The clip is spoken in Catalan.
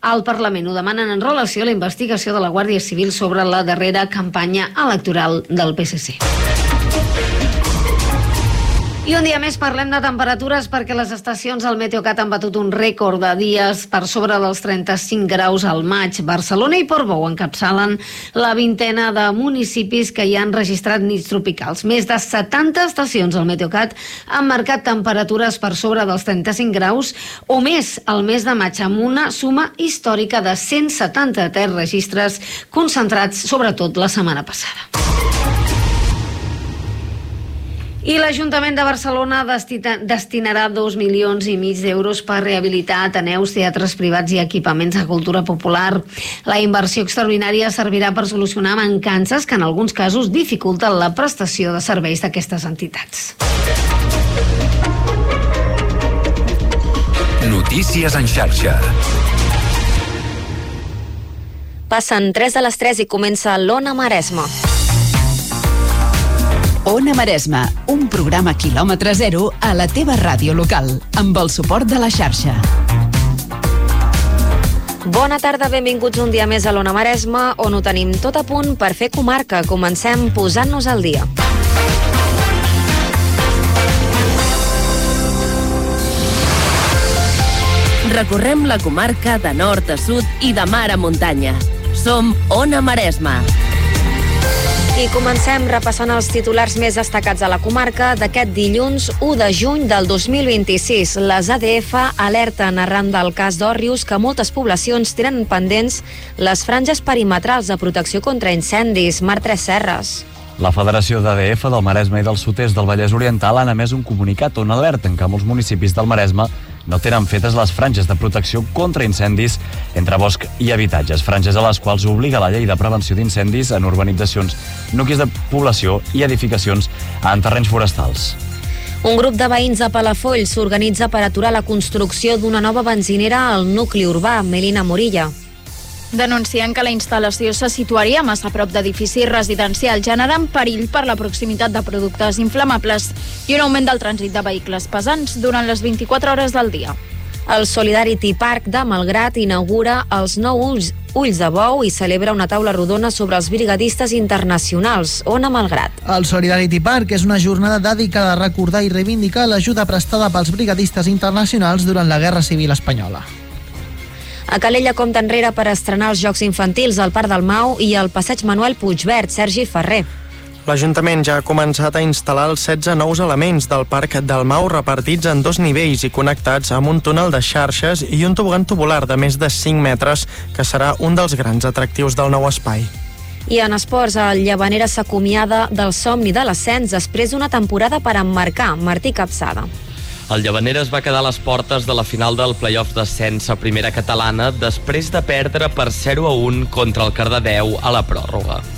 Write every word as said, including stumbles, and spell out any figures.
al Parlament. Ho demanen en relació a la investigació de la Guàrdia Civil sobre la darrera campanya electoral del P S C. I un dia més parlem de temperatures perquè les estacions del Meteocat han batut un rècord de dies per sobre dels trenta-cinc graus al maig. Barcelona i Portbou encapçalen la vintena de municipis que hi han registrat nits tropicals. Més de setanta estacions del Meteocat han marcat temperatures per sobre dels trenta-cinc graus o més al mes de maig, amb una suma històrica de cent setanta-tres registres concentrats sobretot la setmana passada. I l'Ajuntament de Barcelona destina, destinarà dos milions i mig d'euros per rehabilitar ateneus, teatres privats i equipaments de cultura popular. La inversió extraordinària servirà per solucionar mancances que en alguns casos dificulten la prestació de serveis d'aquestes entitats. Notícies en xarxa. Passen tres de les tres i comença l'Ona Maresma. Ona Maresma, un programa quilòmetre zero a la teva ràdio local, amb el suport de la xarxa. Bona tarda, benvinguts un dia més a l'Ona Maresma, on ho tenim tot a punt per fer comarca. Comencem posant-nos al dia. Recorrem la comarca de nord a sud i de mar a muntanya. Som Ona Maresma. I comencem repassant els titulars més destacats a la comarca d'aquest dilluns u de juny del dos mil vint-i-sis. Les A D F alerten arran del cas d'Òrrius que moltes poblacions tenen pendents les franges perimetrals de protecció contra incendis. Mar Tres Serres. La Federació d'A D F del Maresme i del Sud-est del Vallès Oriental han emès un comunicat on alerten que molts municipis del Maresme no tenen fetes les franges de protecció contra incendis entre bosc i habitatges, franges a les quals obliga la llei de prevenció d'incendis en urbanitzacions, nuclis de població i edificacions en terrenys forestals. Un grup de veïns de Palafolls s'organitza per aturar la construcció d'una nova benzinera al nucli urbà. Melina Morilla. Denuncien que la instal·lació se situaria massa a prop d'edificis residencials, generant perill per la proximitat de productes inflamables i un augment del trànsit de vehicles pesants durant les vint-i-quatre hores del dia. El Solidarity Park de Malgrat inaugura els nou ulls, ulls de bou i celebra una taula rodona sobre els brigadistes internacionals. Ona Malgrat. El Solidarity Park és una jornada dedicada a recordar i reivindicar l'ajuda prestada pels brigadistes internacionals durant la Guerra Civil Espanyola. A Calella compta enrere per estrenar els Jocs Infantils al Parc del Mau i al Passeig Manuel Puigverd. Sergi Ferrer. L'Ajuntament ja ha començat a instal·lar els setze nous elements del Parc del Mau repartits en dos nivells i connectats amb un túnel de xarxes i un tobogan tubular de més de cinc metres, que serà un dels grans atractius del nou espai. I en esports, el Llavanera s'acomiada del somni de l'ascens després d'una temporada per emmarcar. Martí Capçada. El Llavanera es va quedar a les portes de la final del play-off d'ascens a primera catalana després de perdre per zero a un contra el Cardedeu a la pròrroga.